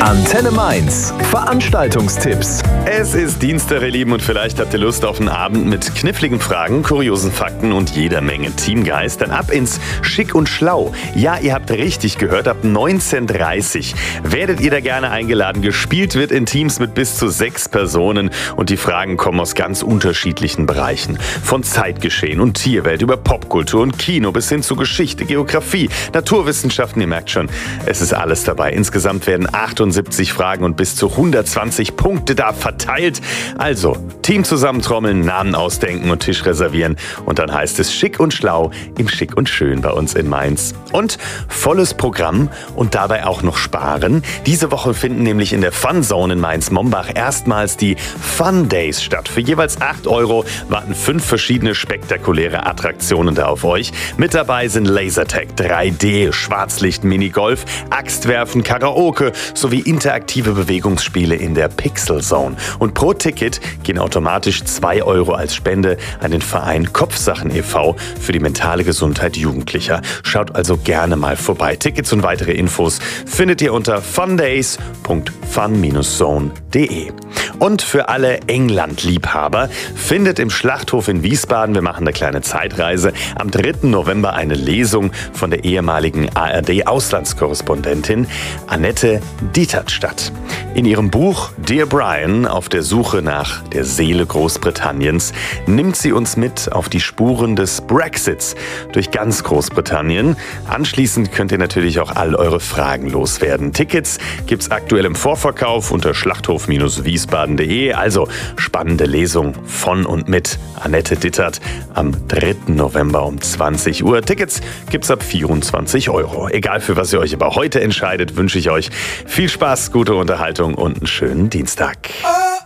Antenne Mainz. Veranstaltungstipps. Es ist Dienstag, ihr Lieben, und vielleicht habt ihr Lust auf einen Abend mit kniffligen Fragen, kuriosen Fakten und jeder Menge Teamgeist. Dann ab ins Schick und Schlau. Ja, ihr habt richtig gehört, ab 19:30 werdet ihr da gerne eingeladen. Gespielt wird in Teams mit bis zu 6 Personen und die Fragen kommen aus ganz unterschiedlichen Bereichen. Von Zeitgeschehen und Tierwelt über Popkultur und Kino bis hin zu Geschichte, Geografie, Naturwissenschaften. Ihr merkt schon, es ist alles dabei. Insgesamt werden 78 Fragen und bis zu 120 Punkte da verteilt. Also, Team zusammentrommeln, Namen ausdenken und Tisch reservieren. Und dann heißt es Schick und Schlau im Schick und Schön bei uns in Mainz. Und volles Programm und dabei auch noch sparen. Diese Woche finden nämlich in der Fun Zone in Mainz-Mombach erstmals die Fun Days statt. Für jeweils 8 € warten 5 verschiedene spektakuläre Attraktionen da auf euch. Mit dabei sind Lasertag, 3D, Schwarzlicht, Minigolf, Axtwerfen, Karaoke sowie interaktive Bewegungsspiele in der Pixel Zone. Und pro Ticket gehen automatisch 2 € als Spende an den Verein Kopfsachen e.V. für die mentale Gesundheit Jugendlicher. Schaut also gerne mal vorbei. Tickets und weitere Infos findet ihr unter fundays.fun-zone.de. Und für alle England-Liebhaber findet im Schlachthof in Wiesbaden, wir machen eine kleine Zeitreise, am 3. November eine Lesung von der ehemaligen ARD-Auslandskorrespondentin Annette Dietert statt. In ihrem Buch Dear Brian, auf der Suche nach der Seele Großbritanniens, nimmt sie uns mit auf die Spuren des Brexits durch ganz Großbritannien. Anschließend könnt ihr natürlich auch all eure Fragen loswerden. Tickets gibt's aktuell im Vorverkauf unter schlachthof-wiesbaden.de. Also spannende Lesung von und mit Annette Dietert am 3. November um 20 Uhr. Tickets gibt's ab 24 €. Egal für was ihr euch aber heute entscheidet, wünsche ich euch viel Spaß, gute Unterhaltung und einen schönen Dienstag.